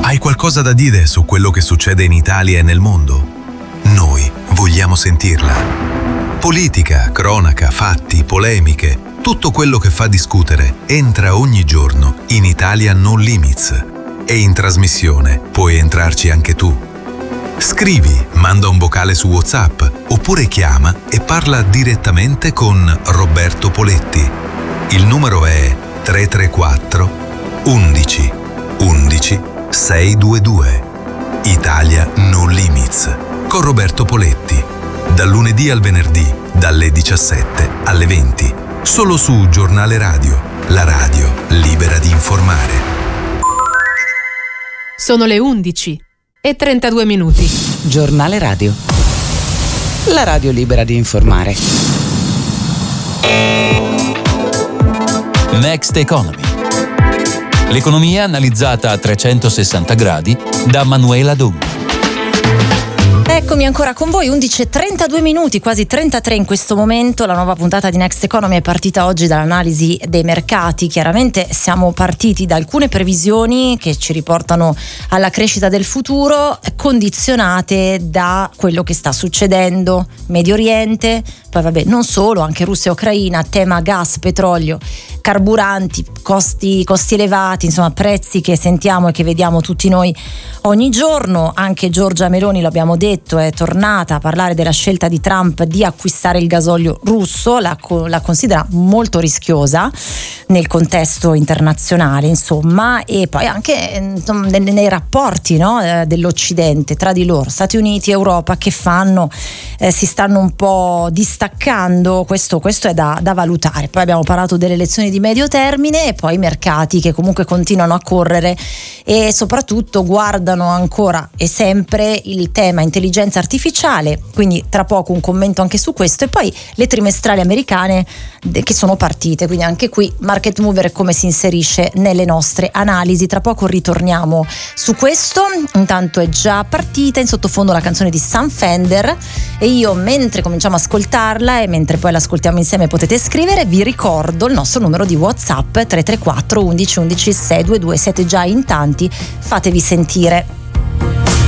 Hai qualcosa da dire su quello che succede in Italia e nel mondo? Noi vogliamo sentirla. Politica, cronaca, fatti, polemiche, tutto quello che fa discutere entra ogni giorno in Italia No Limits. E in trasmissione puoi entrarci anche tu. Scrivi, manda un vocale su WhatsApp oppure chiama e parla direttamente con Roberto Poletti. Il numero è 334 11 11 622. Italia No Limits con Roberto Poletti. Dal lunedì al venerdì, dalle 17 alle 20. Solo su Giornale Radio, la radio libera di informare. Sono le 11:32. Giornale Radio, la radio libera di informare. Next Economy. L'economia analizzata a 360 gradi da Manuela Donghi. Eccomi ancora con voi, 11:32, quasi 33 in questo momento. La nuova puntata di Next Economy è partita oggi dall'analisi dei mercati. Chiaramente siamo partiti da alcune previsioni che ci riportano alla crescita del futuro, condizionate da quello che sta succedendo Medio Oriente, poi vabbè non solo, anche Russia e Ucraina, tema gas, petrolio, carburanti, costi elevati, insomma prezzi che sentiamo e che vediamo tutti noi ogni giorno. Anche Giorgia Meloni, lo abbiamo detto, è tornata a parlare della scelta di Trump di acquistare il gasolio russo, la considera molto rischiosa nel contesto internazionale, insomma, e poi anche nei rapporti, no, dell'Occidente tra di loro, Stati Uniti e Europa, che fanno, si stanno un po' distaccando. Questo è da valutare. Poi abbiamo parlato delle elezioni di medio termine e poi i mercati che comunque continuano a correre e soprattutto guardano ancora e sempre il tema intelligenza artificiale, quindi tra poco un commento anche su questo, e poi le trimestrali americane che sono partite, quindi anche qui Market Mover come si inserisce nelle nostre analisi. Tra poco ritorniamo su questo. Intanto è già partita in sottofondo la canzone di Sam Fender e io, mentre cominciamo a ascoltarla e mentre poi l'ascoltiamo insieme, potete scrivere, vi ricordo il nostro numero di WhatsApp 334 11 11 622. Siete già in tanti, fatevi sentire.